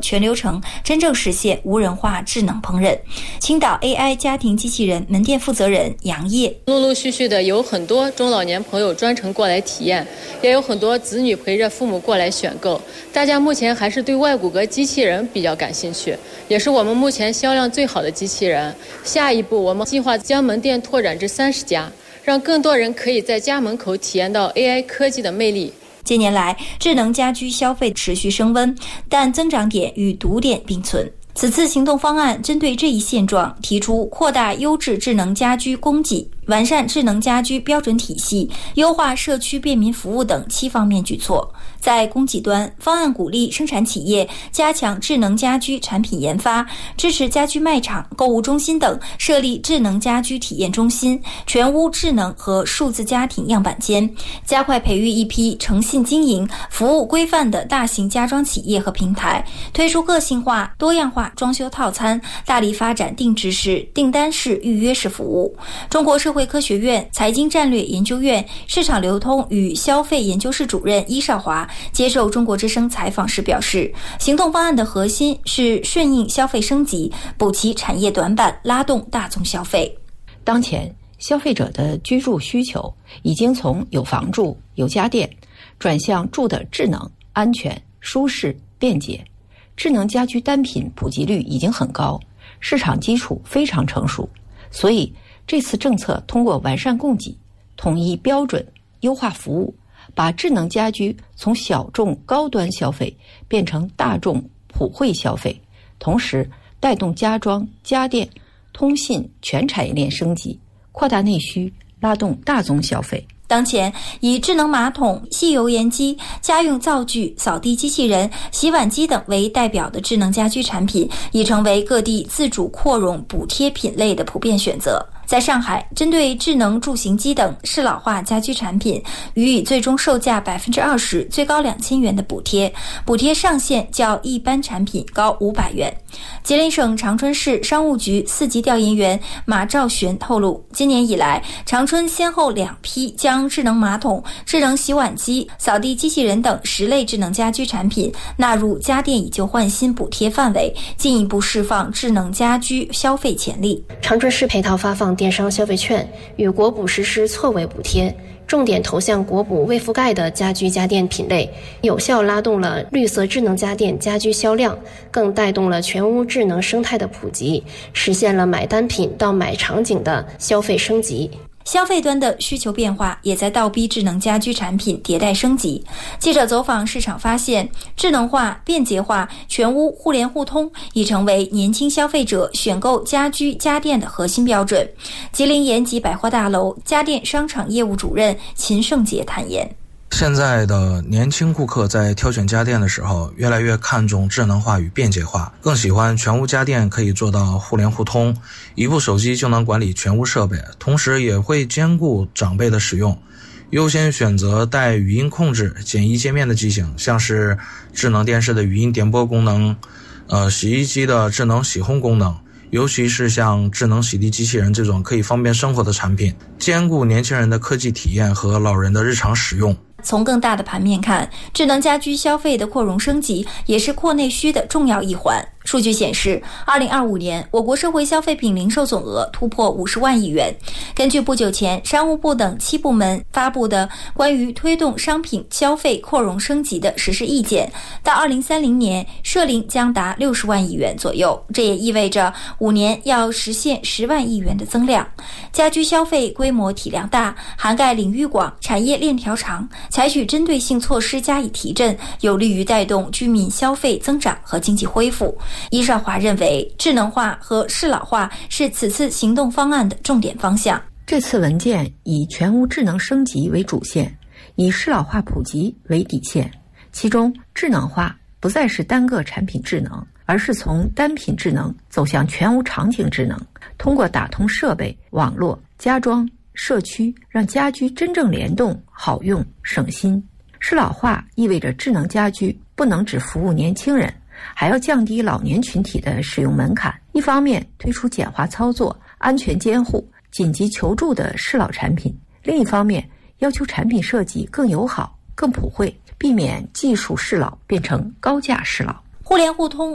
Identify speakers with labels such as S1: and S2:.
S1: 全流程真正实现无人化智能烹饪。青岛 AI 家庭机器人门店负责人杨烨：
S2: 陆陆续续的有很多中老年朋友专程过来体验，也有很多子女陪着父母过来选购。大家目前还是对外骨骼机器人比较感兴趣，也是我们目前销量最好的机器人。下一步我们计划将门店拓展至30家，让更多人可以在家门口体验到 AI 科技的魅力。
S1: 近年来，智能家居消费持续升温，但增长点与堵点并存。此次行动方案针对这一现状，提出扩大优质智能家居供给、完善智能家居标准体系、优化社区便民服务等7方面举措。在供给端，方案鼓励生产企业加强智能家居产品研发，支持家居卖场、购物中心等设立智能家居体验中心、全屋智能和数字家庭样板间，加快培育一批诚信经营、服务规范的大型家装企业和平台，推出个性化、多样化装修套餐，大力发展定制式、订单式、预约式服务。中国社会科学院财经战略研究院市场流通与消费研究室主任伊少华接受中国之声采访时表示，行动方案的核心是顺应消费升级，补齐产业短板，拉动大宗消费。
S3: 当前消费者的居住需求已经从有房住、有家电转向住的智能、安全、舒适、便捷。智能家居单品普及率已经很高，市场基础非常成熟，所以这次政策通过完善供给、统一标准、优化服务，把智能家居从小众高端消费变成大众普惠消费，同时带动家装、家电、通信全产业链升级，扩大内需，拉动大宗消费。
S1: 当前，以智能马桶、吸油烟机、家用灶具、扫地机器人、洗碗机等为代表的智能家居产品，已成为各地自主扩容补贴品类的普遍选择。在上海，针对智能助行机等适老化家居产品，予以最终售价20%、最高2000元的补贴，补贴上限较一般产品高500元。吉林省长春市商务局4级调研员马兆璇透露，今年以来，长春先后2批将智能马桶、智能洗碗机、扫地机器人等10类智能家居产品纳入家电以旧换新补贴范围，进一步释放智能家居消费潜力。
S4: 长春市配套发放电商消费券，与国补实施错位补贴，重点投向国补未覆盖的家居家电品类，有效拉动了绿色智能家电家居销量，更带动了全屋智能生态的普及，实现了买单品到买场景的消费升级。
S1: 消费端的需求变化也在倒逼智能家居产品迭代升级。记者走访市场发现，智能化、便捷化、全屋互联互通已成为年轻消费者选购家居家电的核心标准。吉林延吉百货大楼家电商场业务主任秦胜杰坦言，
S5: 现在的年轻顾客在挑选家电的时候，越来越看重智能化与便捷化，更喜欢全屋家电可以做到互联互通，一部手机就能管理全屋设备，同时也会兼顾长辈的使用，优先选择带语音控制、简易界面的机型，像是智能电视的语音点播功能，洗衣机的智能洗烘功能，尤其是像智能洗涤机器人这种可以方便生活的产品，兼顾年轻人的科技体验和老人的日常使用。
S1: 从更大的盘面看，智能家居消费的扩容升级也是扩内需的重要一环。数据显示，2025年我国社会消费品零售总额突破50万亿元。根据不久前商务部等7部门发布的关于推动商品消费扩容升级的实施意见，到2030年社零将达60万亿元左右，这也意味着5年要实现10万亿元的增量。家居消费规模体量大，涵盖领域广，产业链条长，采取针对性措施加以提振，有利于带动居民消费增长和经济恢复。伊少华认为，智能化和适老化是此次行动方案的重点方向。
S3: 这次文件以全屋智能升级为主线，以适老化普及为底线，其中智能化不再是单个产品智能，而是从单品智能走向全屋场景智能，通过打通设备、网络、家装、社区，让家居真正联动、好用、省心。适老化意味着智能家居不能只服务年轻人，还要降低老年群体的使用门槛。一方面推出简化操作、安全监护、紧急求助的适老产品，另一方面要求产品设计更友好、更普惠，避免技术适老变成高价适老。
S1: 互联互通